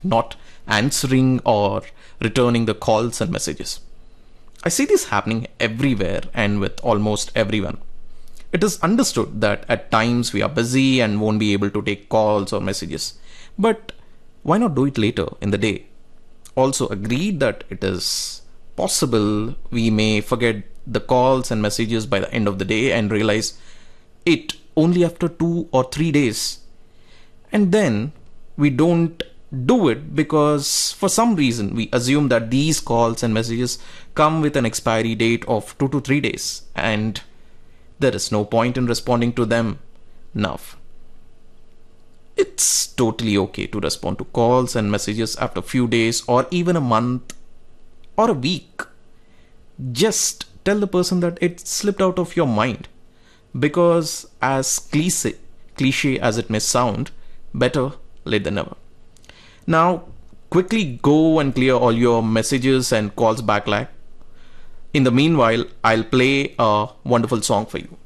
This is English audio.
not answering or returning the calls and messages. I see this happening everywhere and with almost everyone. It is understood that at times we are busy and won't be able to take calls or messages. But why not do it later in the day? Also agreed that it is possible we may forget the calls and messages by the end of the day and realize it only after 2 or 3 days. And then we don't do it because for some reason we assume that these calls and messages come with an expiry date of 2 to 3 days and there is no point in responding to them now. It's totally okay to respond to calls and messages after a few days or even a month or a week. Just tell the person that it slipped out of your mind. Because as cliche as it may sound, better late than never. Now, quickly go and clear all your messages and calls backlog. In the meanwhile, I'll play a wonderful song for you.